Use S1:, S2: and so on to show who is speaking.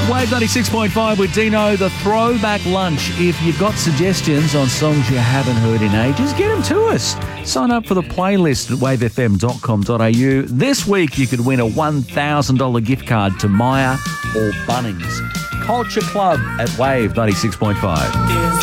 S1: Wave 96.5 with Dino, the throwback lunch. If you've got suggestions on songs you haven't heard in ages, get them to us. Sign up for the playlist at wavefm.com.au. This week you could win a $1,000 gift card to Myer or Bunnings. Culture Club at Wave 96.5.